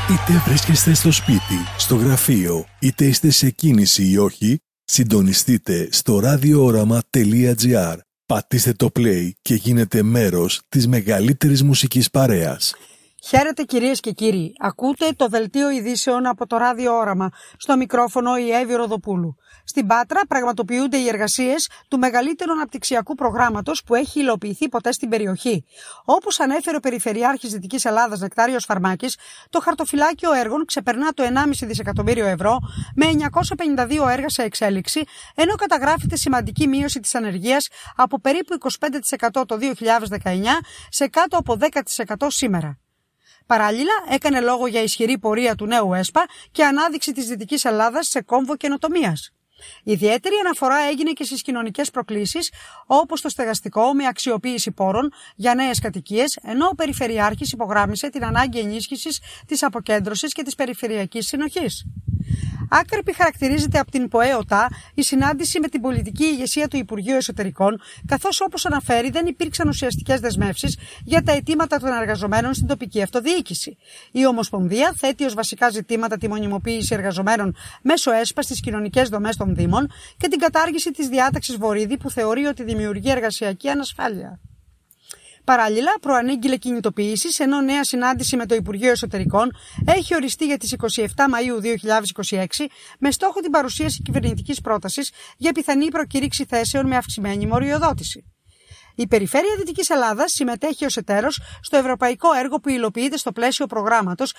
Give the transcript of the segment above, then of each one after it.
Είτε βρίσκεστε στο σπίτι, στο γραφείο, είτε είστε σε κίνηση ή όχι, συντονιστείτε στο radiooramaa.gr. Πατήστε το play και γίνετε μέρος της μεγαλύτερης μουσικής παρέας. Χαίρετε κυρίες και κύριοι, ακούτε το δελτίο ειδήσεων από το Ράδιο Όραμα, στο μικρόφωνο η Εύη Ροδοπούλου. Στην Πάτρα πραγματοποιούνται οι εργασίες του μεγαλύτερου αναπτυξιακού προγράμματος που έχει υλοποιηθεί ποτέ στην περιοχή. Όπως ανέφερε ο Περιφερειάρχης Δυτικής Ελλάδας Νεκτάριος Φαρμάκης, το χαρτοφυλάκιο έργων ξεπερνά το 1,5 δισεκατομμύριο ευρώ με 952 έργα σε εξέλιξη, ενώ καταγράφεται σημαντική μείωση της ανεργίας από περίπου 25% το 2019 σε κάτω από 10% σήμερα. Παράλληλα, έκανε λόγο για ισχυρή πορεία του νέου ΕΣΠΑ και ανάδειξη της Δυτικής Ελλάδας σε κόμβο καινοτομίας. Ιδιαίτερη αναφορά έγινε και στις κοινωνικές προκλήσεις, όπως το στεγαστικό με αξιοποίηση πόρων για νέες κατοικίες, ενώ ο Περιφερειάρχης υπογράμμισε την ανάγκη ενίσχυσης της αποκέντρωσης και της περιφερειακής συνοχής. Άκρεπη χαρακτηρίζεται από την ΠΟΕΟΤΑ η συνάντηση με την πολιτική ηγεσία του Υπουργείου Εσωτερικών, καθώς όπως αναφέρει δεν υπήρξαν ουσιαστικές δεσμεύσεις για τα αιτήματα των εργαζομένων στην τοπική αυτοδιοίκηση. Η Ομοσπονδία θέτει ως βασικά ζητήματα τη μονιμοποίηση εργαζομένων μέσω ΕΣΠΑ στις κοινωνικές δομές των Δήμων και την κατάργηση της διάταξης Βορίδη που θεωρεί ότι δημιουργεί εργασιακή ανασφάλεια. Παράλληλα, προανήγγειλε κινητοποιήσεις, ενώ νέα συνάντηση με το Υπουργείο Εσωτερικών έχει οριστεί για τις 27 Μαΐου 2026 με στόχο την παρουσίαση κυβερνητικής πρότασης για πιθανή προκήρυξη θέσεων με αυξημένη μοριοδότηση. Η Περιφέρεια Δυτικής Ελλάδας συμμετέχει ως εταίρος στο ευρωπαϊκό έργο που υλοποιείται στο πλαίσιο προγράμματος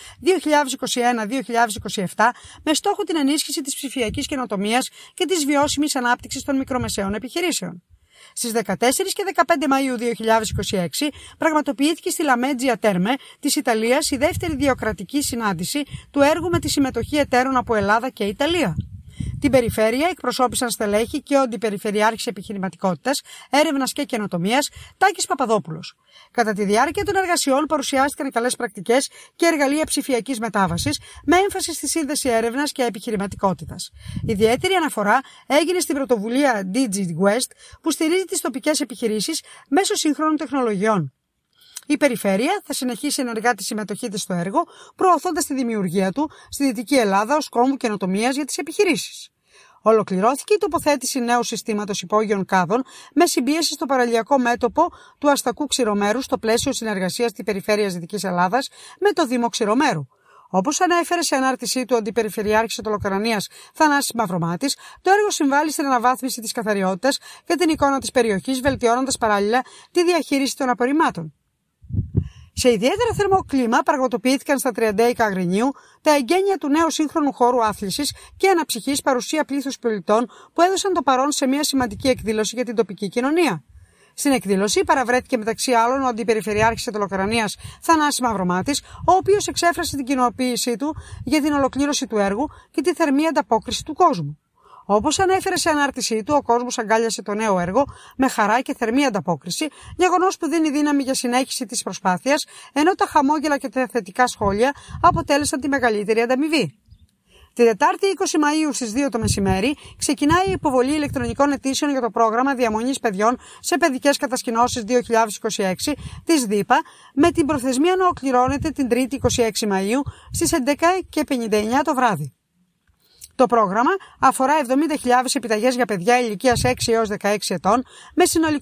2021-2027 με στόχο την ενίσχυση της ψηφιακής καινοτομίας και της βιώσιμης ανάπτυξης των μικρομεσαίων επιχειρήσεων. Στις 14 και 15 Μαΐου 2026 πραγματοποιήθηκε στη Λαμέτζια Τέρμε της Ιταλίας η δεύτερη διοκρατική συνάντηση του έργου με τη συμμετοχή εταίρων από Ελλάδα και Ιταλία. Την περιφέρεια εκπροσώπησαν στελέχη και ο Αντιπεριφερειάρχης Επιχειρηματικότητας, Έρευνας και Καινοτομίας Τάκης Παπαδόπουλος. Κατά τη διάρκεια των εργασιών παρουσιάστηκαν καλές πρακτικές και εργαλεία ψηφιακής μετάβασης με έμφαση στη σύνδεση έρευνας και επιχειρηματικότητας. Ιδιαίτερη αναφορά έγινε στην πρωτοβουλία DigiWest που στηρίζει τις τοπικές επιχειρήσεις μέσω σύγχρονων τεχνολογιών. Η Περιφέρεια θα συνεχίσει ενεργά τη συμμετοχή της στο έργο, προωθώντας τη δημιουργία του στη Δυτική Ελλάδα ως κόμβου καινοτομίας για τις επιχειρήσεις. Ολοκληρώθηκε η τοποθέτηση νέου συστήματος υπόγειων κάδων με συμπίεση στο παραλιακό μέτωπο του Αστακού Ξηρομέρου στο πλαίσιο συνεργασίας της Περιφέρειας Δυτικής Ελλάδας με το Δήμο Ξηρομέρου. Όπως ανέφερε σε ανάρτησή του ο Αντιπεριφερειάρχης Αττολοκαρανίας Θανάσης Μαυρομάτης, το έργο συμβάλλει στην αναβάθμιση της καθαριότητας και την εικόνα της περιοχής, βελτιώνοντας παράλληλα τη διαχείριση των απορριμμάτων. Σε ιδιαίτερα θερμό κλίμα πραγματοποιήθηκαν στα 30 Αγρινίου τα εγγένεια του νέου σύγχρονου χώρου άθλησης και αναψυχής παρουσία πλήθους πολιτών που έδωσαν το παρόν σε μια σημαντική εκδήλωση για την τοπική κοινωνία. Στην εκδήλωση παραβρέθηκε μεταξύ άλλων ο Αντιπεριφερειάρχης Αττολοκαρανίας Θανάσης Μαυρομάτης, ο οποίος εξέφρασε την κοινοποίησή του για την ολοκλήρωση του έργου και τη θερμή ανταπόκριση του κόσμου. Όπως ανέφερε σε ανάρτησή του, ο κόσμος αγκάλιασε το νέο έργο με χαρά και θερμή ανταπόκριση, γεγονός που δίνει δύναμη για συνέχιση της προσπάθειας, ενώ τα χαμόγελα και τα θετικά σχόλια αποτέλεσαν τη μεγαλύτερη ανταμοιβή. Την Τετάρτη 20 Μαΐου στις 2 το μεσημέρι ξεκινάει η υποβολή ηλεκτρονικών αιτήσεων για το πρόγραμμα διαμονής παιδιών σε παιδικές κατασκηνώσεις 2026 της ΔΥΠΑ, με την προθεσμία να ολοκληρώνεται την Τρίτη 26 Μαΐου στις 11:59 το βράδυ. Το πρόγραμμα αφορά 70.000 επιταγές για παιδιά ηλικίας 6 έως 16 ετών με συνολικό